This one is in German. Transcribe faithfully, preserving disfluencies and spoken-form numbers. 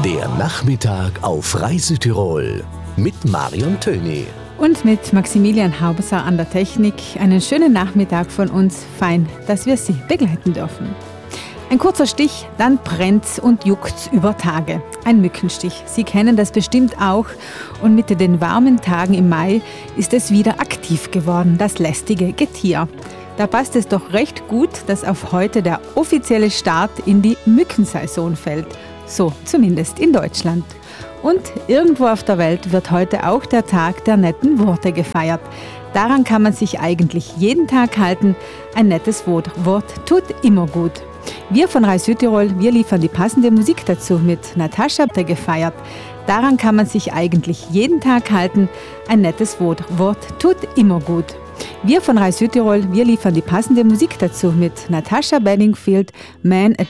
Der Nachmittag auf Reise Tirol mit Marion Töni. Und mit Maximilian Hauser an der Technik. Einen schönen Nachmittag von uns. Fein, dass wir Sie begleiten dürfen. Ein kurzer Stich, dann brennt's und juckt's über Tage. Ein Mückenstich. Sie kennen das bestimmt auch. Und mit den warmen Tagen im Mai ist es wieder aktiv geworden, das lästige Getier. Da passt es doch recht gut, dass auf heute der offizielle Start in die Mückensaison fällt. So zumindest in Deutschland. Und irgendwo auf der Welt wird heute auch der Tag der netten Worte gefeiert. Daran kann man sich eigentlich jeden Tag halten. Ein nettes Wort, Wort tut immer gut. Wir von Reis Südtirol, wir liefern die passende Musik dazu mit Natascha gefeiert. Daran kann man sich eigentlich jeden Tag halten. Ein nettes Wort, Wort tut immer gut. Wir von Reis Südtirol, wir liefern die passende Musik dazu mit Natascha Bedingfield, Man at